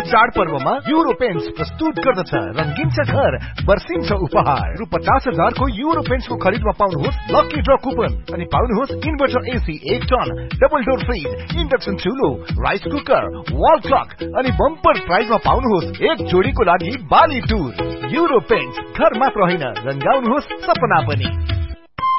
चाडपर्वमा euro paints प्रस्तुत गर्दछ रंगीन छ घर बर्सिन्छ उपहार। रु 50,000 को युरो पेन्ट्स को खरिदमा पाउनुहोस् लकी ड्र कुपन अनि पाउनुहोस् inverter AC 1 ton, double door fridge, induction चुलो, rice cooker, wall clock अनि बम्पर प्राइजमा पाउनुहोस् एक जोडीको लागि बाली टुर। युरो पेन्ट्स घर मात्र होइन रंगाउनुहोस् सपना पनि।